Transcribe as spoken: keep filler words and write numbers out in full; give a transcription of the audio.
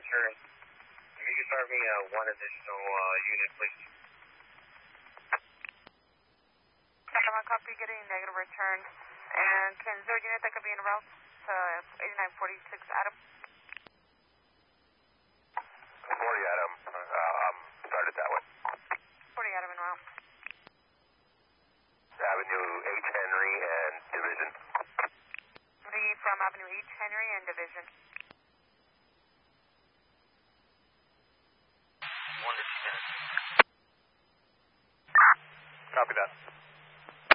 return. If you can start me uh, one additional uh, unit, please. Second one copy, getting negative return. And can zero unit that could be en route to eighty-nine forty-six Adam? forty Adam, uh, um, started that way. forty Adam en route. Avenue H. Henry and Division. forty from Avenue H. Henry and Division.